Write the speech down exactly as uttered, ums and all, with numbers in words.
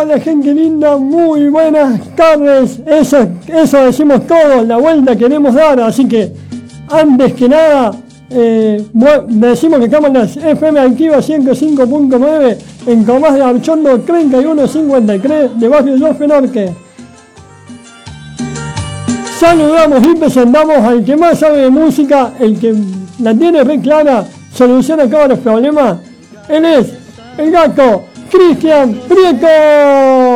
Hola gente linda, muy buenas tardes. Eso, eso decimos todos, la vuelta queremos dar, así que antes que nada eh, bueno, decimos que estamos en las F M Activa ciento cinco punto nueve en Tomás de Archondo treinta y uno cincuenta y tres de Barrio Los Fenorque. Saludamos y presentamos al que más sabe de música, el que la tiene re clara, soluciona todos los problemas. Él es el gato Cristian Prieto.